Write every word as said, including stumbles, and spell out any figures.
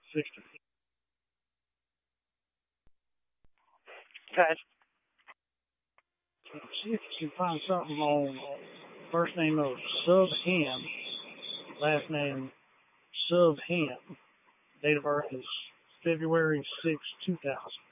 sixty. Okay. See if you can find something on first name of Subham, last name Subham. Date of birth is February sixth, two thousand.